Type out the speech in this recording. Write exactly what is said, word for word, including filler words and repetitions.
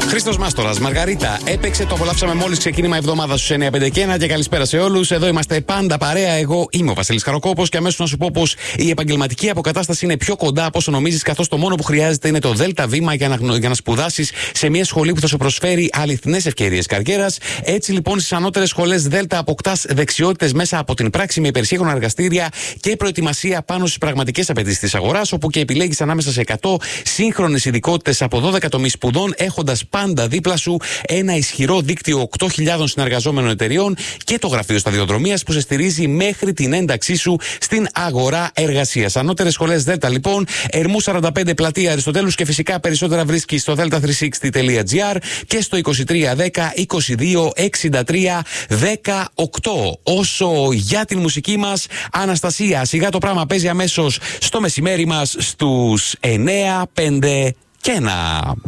Χρήστος Μάστορας, Μαργαρίτα, έπαιξε, το απολαύσαμε μόλις ξεκίνημα εβδομάδα στους εννιά πέντε και ένα και καλησπέρα σε όλους. Εδώ είμαστε πάντα παρέα. Εγώ είμαι ο Βασίλης Χαροκόπος και αμέσως να σου πω πως η επαγγελματική αποκατάσταση είναι πιο κοντά από όσο νομίζεις, καθώς το μόνο που χρειάζεται είναι το ΔΕΛΤΑ βήμα για να, για να σπουδάσεις σε μια σχολή που θα σου προσφέρει αληθινές ευκαιρίες καριέρας. Έτσι λοιπόν στις ανώτερες σχολές ΔΕΛΤΑ αποκτάς δεξιότητες μέσα από την πράξη με υπερσύγχρονα εργαστήρια και προετοιμασία πάνω στις πραγματικές απαιτήσεις της αγοράς, όπου και επιλέγεις ανάμεσα σε εκατό σύγχρονες ειδικότητες από δώδεκα τομείς σπουδών, έχοντας πάντα δίπλα σου ένα ισχυρό δίκτυο οκτώ χιλιάδων συνεργαζόμενων εταιριών και το γραφείο σταδιοδρομίας που σε στηρίζει μέχρι την ένταξή σου στην αγορά εργασίας. Ανώτερες σχολές ΔΕΛΤΑ λοιπόν, Ερμού σαράντα πέντε, Πλατεία Αριστοτέλους, και φυσικά περισσότερα βρίσκεις στο delta τριακόσια εξήντα τελεία gr και στο είκοσι τρία δέκα είκοσι δύο εξήντα τρία δεκαοκτώ. Όσο για την μουσική μας, Αναστασία, σιγά το πράγμα παίζει αμέσως στο μεσημέρι μας στους εννιά πέντε και ένα.